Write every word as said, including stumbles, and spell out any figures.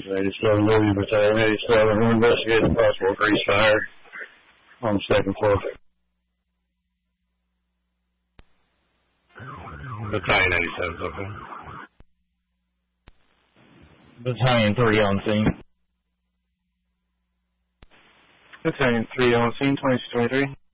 eighty-seven Louis Battalion eighty-seven. We're investigating possible grease fire on the second floor. Battalion eighty-seven, okay. Battalion three on scene. Battalion three on scene, twenty-two twenty-three.